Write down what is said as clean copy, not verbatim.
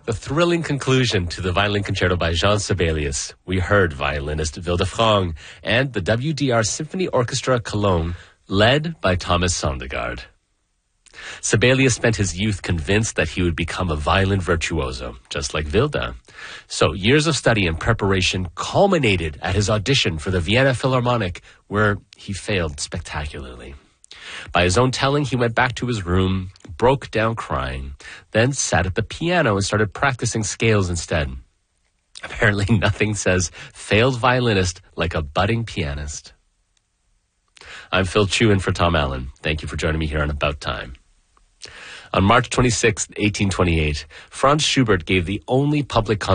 the thrilling conclusion to the violin concerto by Jean Sibelius. We heard violinist Vilde Frang and the WDR Symphony Orchestra Cologne, led by Thomas Sondergaard. Sibelius spent his youth convinced that he would become a violin virtuoso, just like Vilde. So years of study and preparation culminated at his audition for the Vienna Philharmonic, where he failed spectacularly. By his own telling, he went back to his room, broke down crying, then sat at the piano and started practicing scales instead. Apparently nothing says failed violinist like a budding pianist. I'm Phil Chu in for Tom Allen. Thank you for joining me here on About Time. On March 26, 1828, Franz Schubert gave the only public